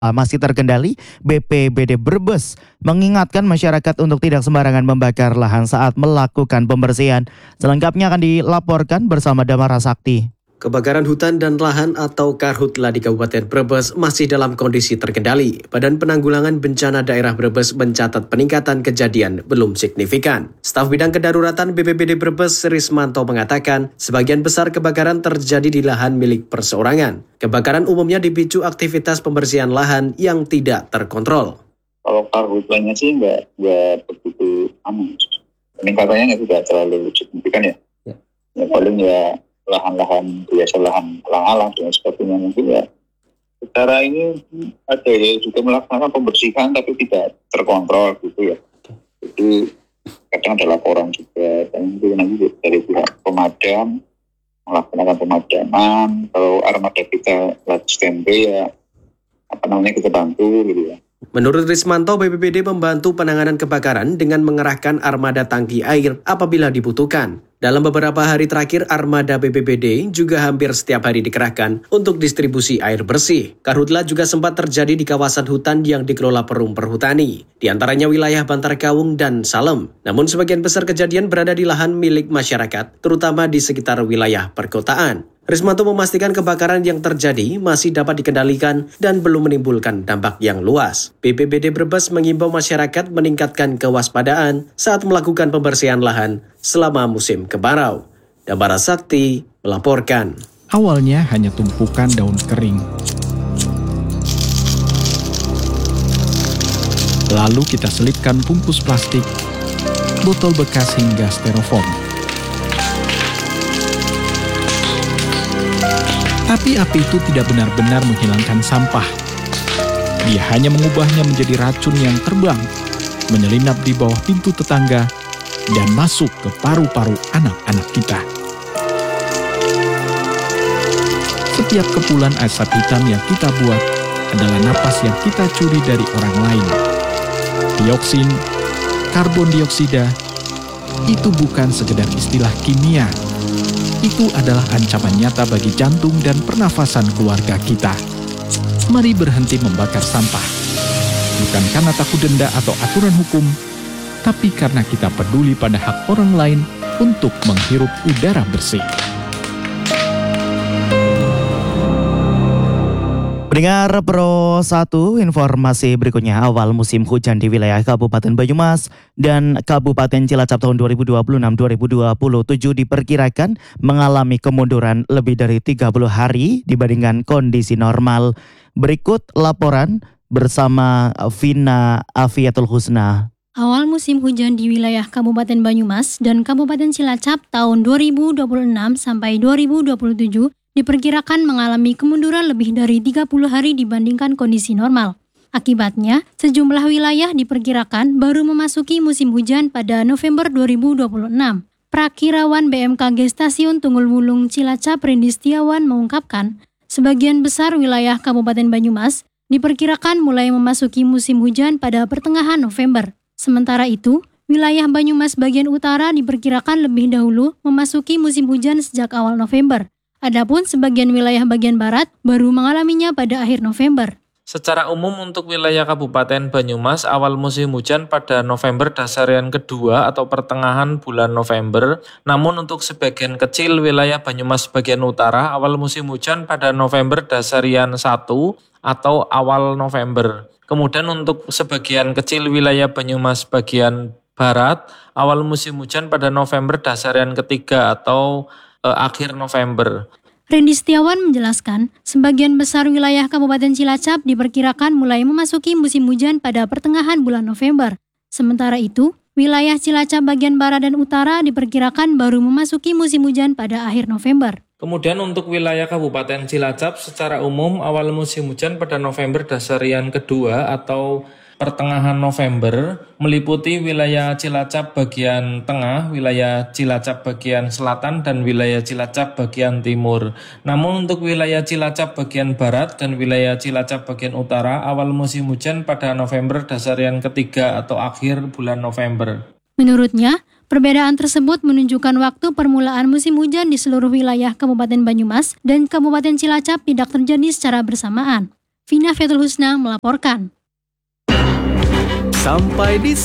masih terkendali, BPBD Brebes mengingatkan masyarakat untuk tidak sembarangan membakar lahan saat melakukan pembersihan. Selengkapnya akan dilaporkan bersama Damara Sakti. Kebakaran hutan dan lahan atau Karhutla di Kabupaten Brebes masih dalam kondisi terkendali. Badan Penanggulangan Bencana Daerah Brebes mencatat peningkatan kejadian belum signifikan. Staf Bidang Kedaruratan BPBD Brebes Rismanto mengatakan, sebagian besar kebakaran terjadi di lahan milik perseorangan. Kebakaran umumnya dipicu aktivitas pembersihan lahan yang tidak terkontrol. Kalau Karhutlanya sih nggak begitu aman. Peningkatannya nggak tidak terlalu signifikan ya. Ya paling ya lahan-lahan biasa, lahan alang dan sebagainya mungkin ya. Secara ini ada ya juga melaksanakan pembersihan tapi tidak terkontrol gitu ya. Jadi kadang ada laporan juga dan itu nanti dari pihak pemadam melaksanakan pemadaman. Kalau armada kita lagi standby ya kita bantu gitu ya. Menurut Rismanto, BPBD membantu penanganan kebakaran dengan mengerahkan armada tangki air apabila dibutuhkan. Dalam beberapa hari terakhir, armada BPBD juga hampir setiap hari dikerahkan untuk distribusi air bersih. Karhutla juga sempat terjadi di kawasan hutan yang dikelola Perum Perhutani, di antaranya wilayah Bantar Kawung dan Salem. Namun sebagian besar kejadian berada di lahan milik masyarakat, terutama di sekitar wilayah perkotaan. Rismanto memastikan kebakaran yang terjadi masih dapat dikendalikan dan belum menimbulkan dampak yang luas. BPBD Brebes mengimbau masyarakat meningkatkan kewaspadaan saat melakukan pembersihan lahan selama musim kemarau. Damara Sakti melaporkan. Awalnya hanya tumpukan daun kering. Lalu kita selipkan bungkus plastik, botol bekas hingga styrofoam. Tapi api itu tidak benar-benar menghilangkan sampah. Dia hanya mengubahnya menjadi racun yang terbang, menyelinap di bawah pintu tetangga, dan masuk ke paru-paru anak-anak kita. Setiap kepulan asap hitam yang kita buat adalah napas yang kita curi dari orang lain. Dioksin, karbon dioksida, itu bukan sekedar istilah kimia. Itu adalah ancaman nyata bagi jantung dan pernafasan keluarga kita. Mari berhenti membakar sampah. Bukan karena takut denda atau aturan hukum, tapi karena kita peduli pada hak orang lain untuk menghirup udara bersih. Pendengar Pro 1, informasi berikutnya. Awal musim hujan di wilayah Kabupaten Banyumas dan Kabupaten Cilacap tahun 2026-2027 diperkirakan mengalami kemunduran lebih dari 30 hari dibandingkan kondisi normal. Berikut laporan bersama Vina Afiatul Husna. Awal musim hujan di wilayah Kabupaten Banyumas dan Kabupaten Cilacap tahun 2026 sampai 2027 diperkirakan mengalami kemunduran lebih dari 30 hari dibandingkan kondisi normal. Akibatnya, sejumlah wilayah diperkirakan baru memasuki musim hujan pada November 2026. Prakirawan BMKG Stasiun Tunggul Wulung Cilacap Rindi Setiawan mengungkapkan, sebagian besar wilayah Kabupaten Banyumas diperkirakan mulai memasuki musim hujan pada pertengahan November. Sementara itu, wilayah Banyumas bagian utara diperkirakan lebih dahulu memasuki musim hujan sejak awal November. Adapun sebagian wilayah bagian barat baru mengalaminya pada akhir November. Secara umum untuk wilayah Kabupaten Banyumas, awal musim hujan pada November dasarian kedua atau pertengahan bulan November. Namun untuk sebagian kecil wilayah Banyumas bagian utara, awal musim hujan pada November dasarian 1 atau awal November. Kemudian untuk sebagian kecil wilayah Banyumas bagian barat, awal musim hujan pada November dasarian ketiga atau akhir November. Rindi Setiawan menjelaskan, sebagian besar wilayah Kabupaten Cilacap diperkirakan mulai memasuki musim hujan pada pertengahan bulan November. Sementara itu, wilayah Cilacap bagian barat dan utara diperkirakan baru memasuki musim hujan pada akhir November. Kemudian untuk wilayah Kabupaten Cilacap secara umum awal musim hujan pada November dasarian kedua atau pertengahan November meliputi wilayah Cilacap bagian tengah, wilayah Cilacap bagian selatan, dan wilayah Cilacap bagian timur. Namun untuk wilayah Cilacap bagian barat dan wilayah Cilacap bagian utara, awal musim hujan pada November dasarian ketiga atau akhir bulan November. Menurutnya, perbedaan tersebut menunjukkan waktu permulaan musim hujan di seluruh wilayah Kabupaten Banyumas dan Kabupaten Cilacap tidak terjadi secara bersamaan. Vina Fatul Husna melaporkan. Sampai di